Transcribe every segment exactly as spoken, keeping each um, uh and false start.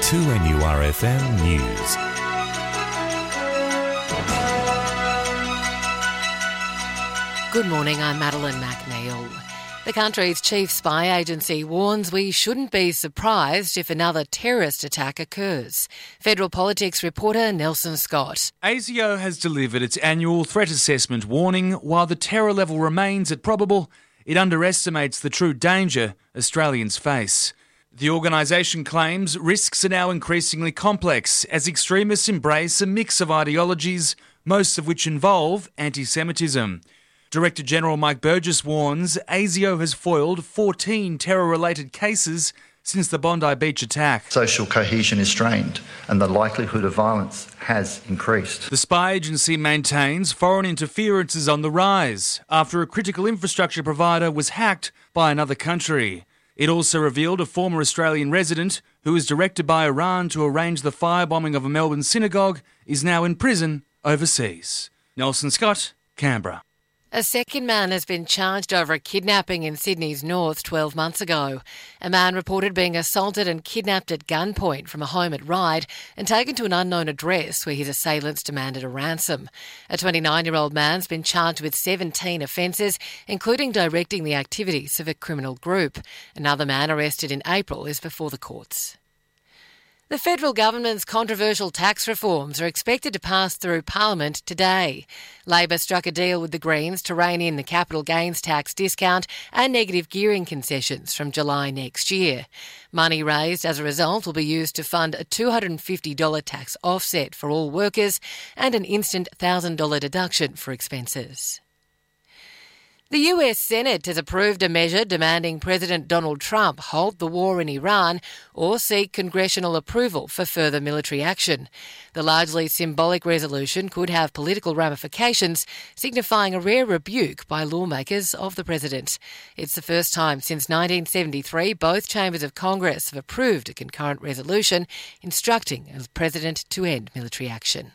two N U R F M News. Good morning, I'm Madeline McNeil. The country's chief spy agency warns we shouldn't be surprised if another terrorist attack occurs. Federal Politics reporter Nelson Scott. ASIO has delivered its annual threat assessment warning. While the terror level remains at probable, it underestimates the true danger Australians face. The organisation claims risks are now increasingly complex as extremists embrace a mix of ideologies, most of which involve anti-Semitism. Director General Mike Burgess warns ASIO has foiled fourteen terror-related cases since the Bondi Beach attack. Social cohesion is strained and the likelihood of violence has increased. The spy agency maintains foreign interference is on the rise after a critical infrastructure provider was hacked by another country. It also revealed a former Australian resident who was directed by Iran to arrange the firebombing of a Melbourne synagogue is now in prison overseas. Nelson Scott, Canberra. A second man has been charged over a kidnapping in Sydney's north twelve months ago. A man reported being assaulted and kidnapped at gunpoint from a home at Ryde and taken to an unknown address where his assailants demanded a ransom. A twenty-nine-year-old man's been charged with seventeen offences, including directing the activities of a criminal group. Another man arrested in April is before the courts. The federal government's controversial tax reforms are expected to pass through Parliament today. Labor struck a deal with the Greens to rein in the capital gains tax discount and negative gearing concessions from July next year. Money raised as a result will be used to fund a two hundred fifty dollars tax offset for all workers and an instant one thousand dollars deduction for expenses. The U S Senate has approved a measure demanding President Donald Trump halt the war in Iran or seek congressional approval for further military action. The largely symbolic resolution could have political ramifications, signifying a rare rebuke by lawmakers of the president. It's the first time since nineteen seventy-three both chambers of Congress have approved a concurrent resolution instructing the president to end military action.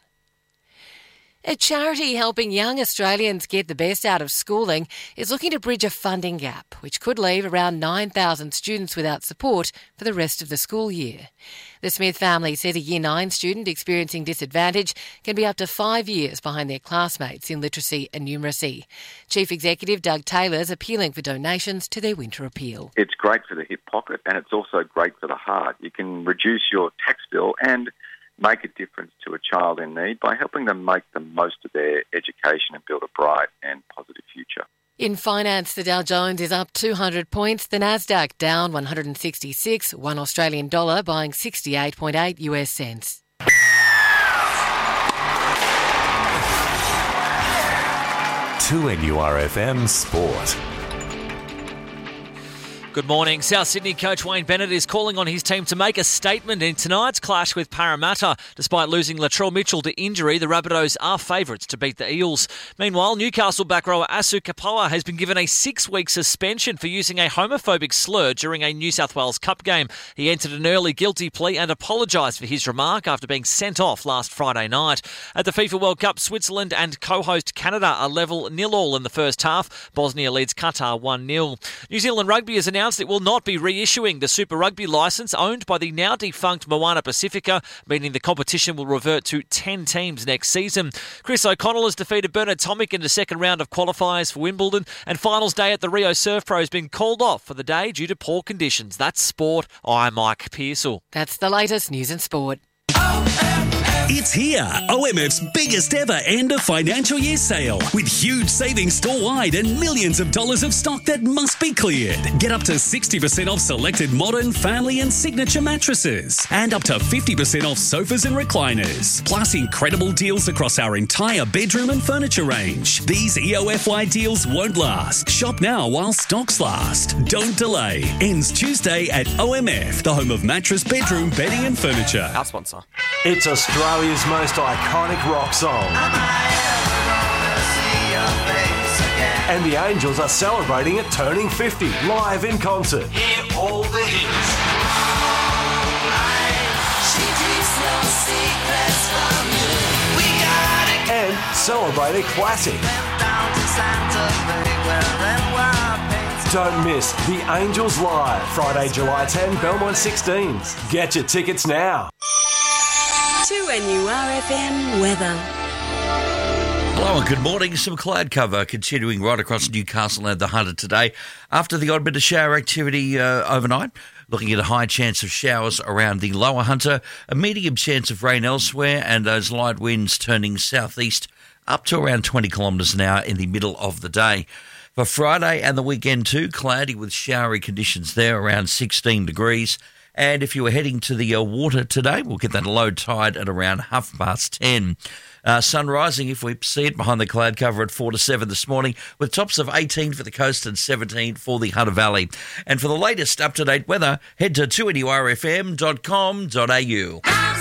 A charity helping young Australians get the best out of schooling is looking to bridge a funding gap, which could leave around nine thousand students without support for the rest of the school year. The Smith family says a Year nine student experiencing disadvantage can be up to five years behind their classmates in literacy and numeracy. Chief Executive Doug Taylor is appealing for donations to their winter appeal. It's great for the hip pocket and it's also great for the heart. You can reduce your tax bill and make a difference to a child in need by helping them make the most of their education and build a bright and positive future. In finance, the Dow Jones is up two hundred points, the Nasdaq down one hundred sixty-six, one Australian dollar buying sixty-eight point eight US cents. two N U R F M Sport. Good morning. South Sydney coach Wayne Bennett is calling on his team to make a statement in tonight's clash with Parramatta. Despite losing Latrell Mitchell to injury, the Rabbitohs are favourites to beat the Eels. Meanwhile, Newcastle back rower Asu Kapoa has been given a six-week suspension for using a homophobic slur during a New South Wales Cup game. He entered an early guilty plea and apologised for his remark after being sent off last Friday night. At the FIFA World Cup, Switzerland and co-host Canada are level nil all in the first half. Bosnia leads Qatar one nil. New Zealand Rugby has announced it will not be reissuing the Super Rugby licence owned by the now-defunct Moana Pacifica, meaning the competition will revert to ten teams next season. Chris O'Connell has defeated Bernard Tomic in the second round of qualifiers for Wimbledon, and finals day at the Rio Surf Pro has been called off for the day due to poor conditions. That's sport. I'm Mike Pearsall. That's the latest news and sport. It's here, O M F's biggest ever end of financial year sale with huge savings store-wide and millions of dollars of stock that must be cleared. Get up to sixty percent off selected modern, family and signature mattresses and up to fifty percent off sofas and recliners. Plus incredible deals across our entire bedroom and furniture range. These E O F Y deals won't last. Shop now while stocks last. Don't delay. Ends Tuesday at O M F, the home of mattress, bedroom, bedding and furniture. Our sponsor. It's Australia's most iconic rock song. And the Angels are celebrating it turning fifty live in concert. Hear all the hits. And celebrate a classic. Don't miss The Angels Live, Friday, July tenth, Belmont sixteens. Get your tickets now. two N U R F M weather. Hello and good morning. Some cloud cover continuing right across Newcastle and the Hunter today after the odd bit of shower activity uh, overnight. Looking at a high chance of showers around the lower Hunter, a medium chance of rain elsewhere, and those light winds turning southeast up to around twenty kilometres an hour in the middle of the day. For Friday and the weekend too, cloudy with showery conditions there around sixteen degrees. And if you were heading to the uh, water today, we'll get that low tide at around half past ten. Uh, sun rising, if we see it, behind the cloud cover at four to seven this morning, with tops of eighteen for the coast and seventeen for the Hunter Valley. And for the latest up-to-date weather, head to two N U R F M dot com dot A U.